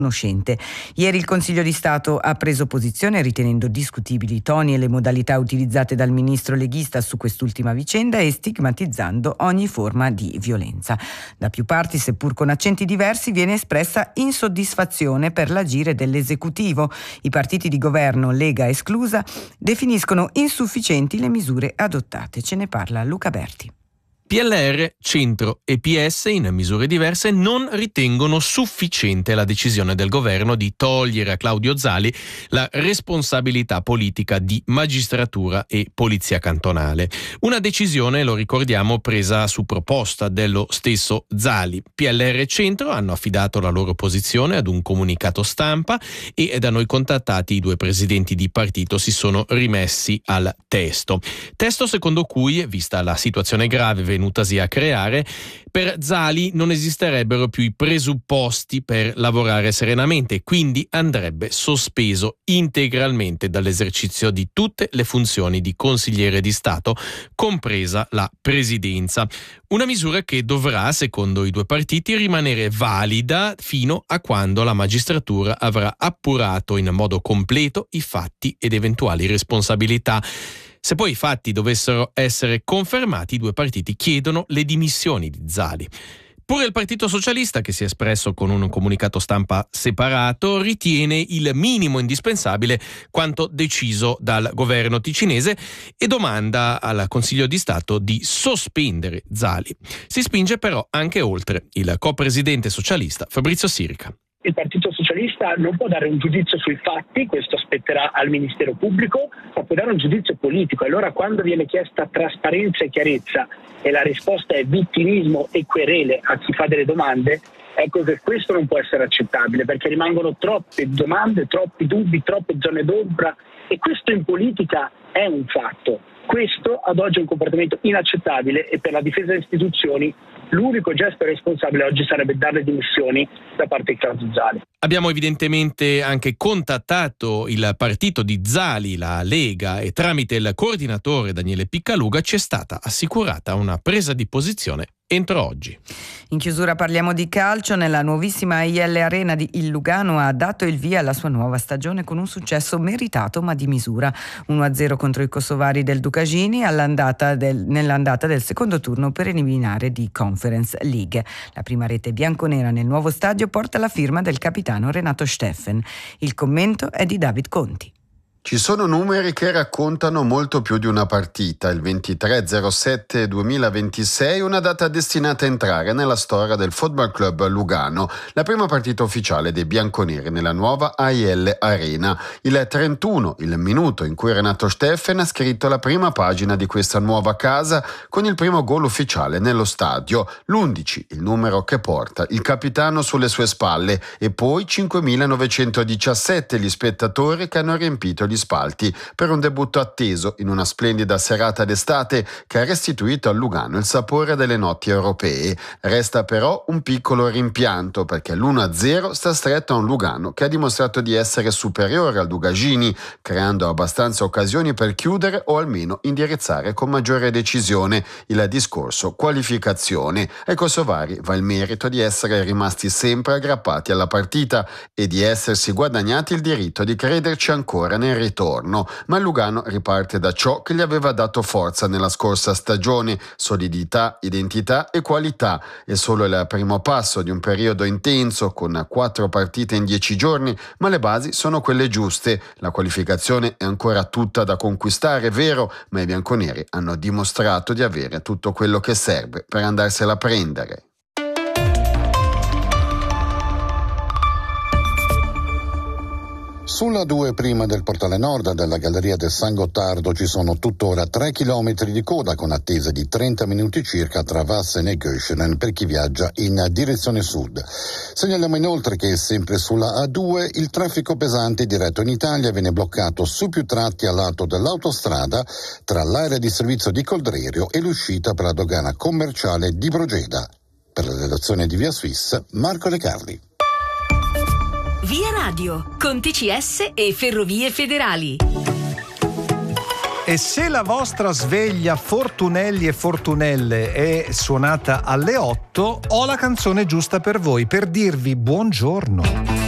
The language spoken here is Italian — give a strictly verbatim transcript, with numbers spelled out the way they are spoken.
conoscente. Ieri il Consiglio di Stato ha preso posizione ritenendo discutibili i toni e le modalità utilizzate dal ministro leghista su quest'ultima vicenda e stigmatizzando ogni forma di violenza. Da più parti, seppur con accenti diversi, viene espressa insoddisfazione per l'agire dell'esecutivo. I partiti di governo, Lega esclusa, definiscono insufficienti le misure adottate. Ce ne parla Luca Berti. P L R, Centro e P S, in misure diverse, non ritengono sufficiente la decisione del governo di togliere a Claudio Zali la responsabilità politica di magistratura e polizia cantonale. Una decisione, lo ricordiamo, presa su proposta dello stesso Zali. P L R e Centro hanno affidato la loro posizione ad un comunicato stampa e da noi contattati i due presidenti di partito si sono rimessi al testo. Testo secondo cui, vista la situazione grave venutasi a creare, per Zali non esisterebbero più i presupposti per lavorare serenamente, quindi andrebbe sospeso integralmente dall'esercizio di tutte le funzioni di consigliere di Stato, compresa la presidenza. Una misura che dovrà, secondo i due partiti, rimanere valida fino a quando la magistratura avrà appurato in modo completo i fatti ed eventuali responsabilità. Se poi i fatti dovessero essere confermati, i due partiti chiedono le dimissioni di Zali. Pure il Partito Socialista, che si è espresso con un comunicato stampa separato, ritiene il minimo indispensabile quanto deciso dal governo ticinese e domanda al Consiglio di Stato di sospendere Zali. Si spinge però anche oltre. Il co-presidente socialista Fabrizio Sirica. Il Partito Socialista non può dare un giudizio sui fatti, questo aspetterà al Ministero Pubblico, ma può dare un giudizio politico. Allora, quando viene chiesta trasparenza e chiarezza e la risposta è vittimismo e querele a chi fa delle domande, ecco che questo non può essere accettabile, perché rimangono troppe domande, troppi dubbi, troppe zone d'ombra, e questo in politica è un fatto. Questo ad oggi è un comportamento inaccettabile e per la difesa delle istituzioni l'unico gesto responsabile oggi sarebbe dare le dimissioni da parte di Claudio Zali. Abbiamo evidentemente anche contattato il partito di Zali, la Lega, e tramite il coordinatore Daniele Piccaluga ci è stata assicurata una presa di posizione entro oggi. In chiusura parliamo di calcio. Nella nuovissima A I L Arena di il Lugano ha dato il via alla sua nuova stagione con un successo meritato ma di misura. uno a zero contro i kosovari del Ducagini all'andata del, nell'andata del secondo turno preliminare di Conference League. La prima rete bianconera nel nuovo stadio porta la firma del capitano Renato Steffen. Il commento è di David Conti. Ci sono numeri che raccontano molto più di una partita. Il ventitré zero sette duemilaventisei, una data destinata a entrare nella storia del Football Club Lugano, la prima partita ufficiale dei bianconeri nella nuova A I L Arena. Il trentuno, il minuto in cui Renato Steffen ha scritto la prima pagina di questa nuova casa con il primo gol ufficiale nello stadio. L'undici, il numero che porta il capitano sulle sue spalle, e poi cinquemilanovecentodiciassette gli spettatori che hanno riempito gli spalti per un debutto atteso in una splendida serata d'estate che ha restituito al Lugano il sapore delle notti europee. Resta però un piccolo rimpianto, perché l'uno a zero sta stretto a un Lugano che ha dimostrato di essere superiore al Ducagini, creando abbastanza occasioni per chiudere o almeno indirizzare con maggiore decisione il discorso qualificazione. Ai kosovari va il merito di essere rimasti sempre aggrappati alla partita e di essersi guadagnati il diritto di crederci ancora nel ritorno, ma il Lugano riparte da ciò che gli aveva dato forza nella scorsa stagione: solidità, identità e qualità. È solo il primo passo di un periodo intenso con quattro partite in dieci giorni, ma le basi sono quelle giuste. La qualificazione è ancora tutta da conquistare, vero, ma i bianconeri hanno dimostrato di avere tutto quello che serve per andarsela a prendere. Sulla due prima del portale nord della Galleria del San Gottardo ci sono tuttora tre chilometri di coda con attesa di trenta minuti circa tra Vassen e Göschenen per chi viaggia in direzione sud. Segnaliamo inoltre che sempre sulla A due il traffico pesante diretto in Italia viene bloccato su più tratti al lato dell'autostrada tra l'area di servizio di Coldrerio e l'uscita per la dogana commerciale di Brogeda. Per la redazione di Via Swiss, Marco Le Carli. Via Radio, con T C S e Ferrovie Federali. E se la vostra sveglia Fortunelli e Fortunelle è suonata alle otto, ho la canzone giusta per voi, per dirvi buongiorno.